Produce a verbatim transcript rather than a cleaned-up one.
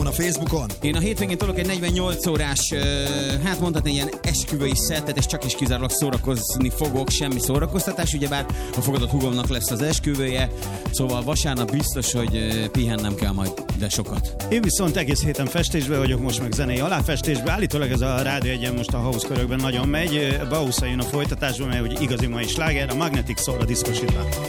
a Facebookon. Én a hétvégén tolok egy negyvennyolc órás, hát mondhatni ilyen esküvői szettet, és csak is kizárólag szórakozni fogok, semmi szórakoztatás, ugyebár a fogadott húgomnak lesz az esküvője, szóval vasárnap biztos, hogy pihennem kell majd, de sokat. Én viszont egész héten festésbe vagyok, most meg zenei aláfestésbe. Állítólag ez a Rádió egyen most a house körökben nagyon megy. Bausza jön a folytatásban, mert ugye igazi mai sláger, a Magnetic Soul a diszkosítva.